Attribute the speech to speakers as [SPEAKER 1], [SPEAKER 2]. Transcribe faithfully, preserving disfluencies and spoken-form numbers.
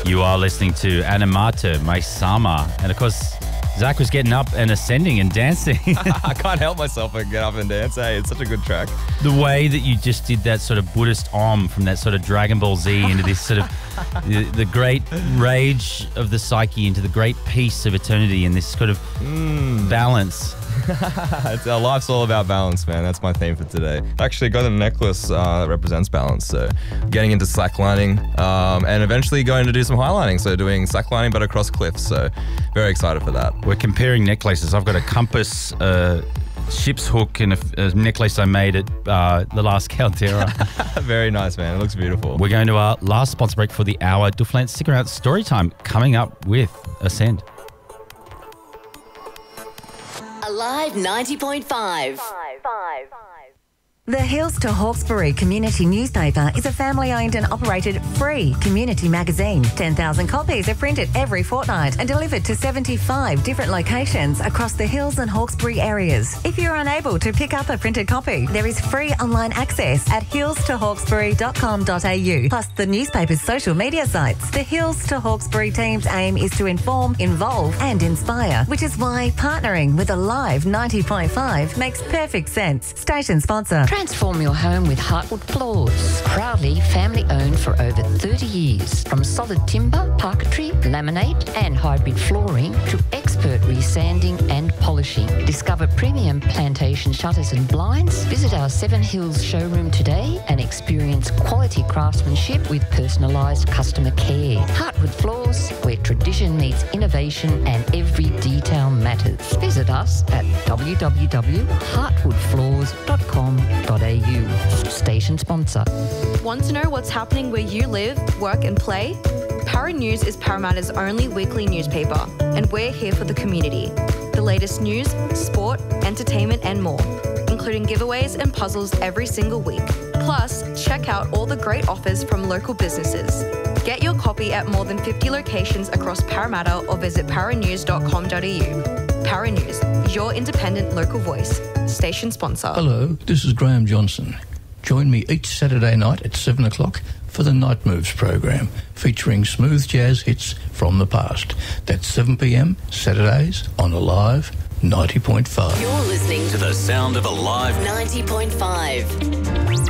[SPEAKER 1] You are listening to Animato, My Sama. And of course, Zach was getting up and ascending and dancing.
[SPEAKER 2] I can't help myself but get up and dance. Hey, it's such a good track.
[SPEAKER 1] The way that you just did that sort of Buddhist Om from that sort of Dragon Ball Z into this sort of the, the great rage of the psyche into the great peace of eternity and this sort of mm. balance.
[SPEAKER 2] It's, our life's all about balance, man. That's my theme for today. I actually got a necklace uh, that represents balance. So getting into slacklining um, and eventually going to do some highlining. So doing slacklining but across cliffs. So very excited for that.
[SPEAKER 1] We're comparing necklaces. I've got a compass, uh, ship's hook and a, a necklace I made at uh, the last Caldera.
[SPEAKER 2] Very nice, man. It looks beautiful.
[SPEAKER 1] We're going to our last sponsor break for the hour. Duffland, stick around. Story time coming up with Ascend.
[SPEAKER 3] Alive ninety point five. Five, five, five.
[SPEAKER 4] The Hills to Hawkesbury Community Newspaper is a family-owned and operated free community magazine. ten thousand copies are printed every fortnight and delivered to seventy-five different locations across the Hills and Hawkesbury areas. If you're unable to pick up a printed copy, there is free online access at hills to hawkesbury dot com dot a u, plus the newspaper's social media sites. The Hills to Hawkesbury team's aim is to inform, involve and inspire, which is why partnering with Alive ninety point five makes perfect sense. Station sponsor.
[SPEAKER 5] Transform your home with Heartwood Floors. Proudly family owned for over thirty years. From solid timber, parquetry, laminate and hybrid flooring to expert resanding and polishing. Discover premium plantation shutters and blinds. Visit our Seven Hills showroom today and experience quality craftsmanship with personalised customer care. Heartwood Floors, where tradition meets innovation and every detail matters. Visit us at w w w dot heartwood floors dot com dot a u. Station sponsor.
[SPEAKER 6] Want to know what's happening where you live, work and play? Para News is Parramatta's only weekly newspaper, and we're here for the community. The latest news, sport, entertainment and more, including giveaways and puzzles every single week. Plus, check out all the great offers from local businesses. Get your copy at more than fifty locations across Parramatta or visit para news dot com dot a u. Para News, your independent local voice. Station sponsor.
[SPEAKER 7] Hello, this is Graham Johnson. Join me each Saturday night at seven o'clock for the Night Moves program, featuring smooth jazz hits from the past. That's seven p m Saturdays on Alive ninety point five.
[SPEAKER 3] You're listening
[SPEAKER 8] to the sound of Alive
[SPEAKER 3] ninety point five.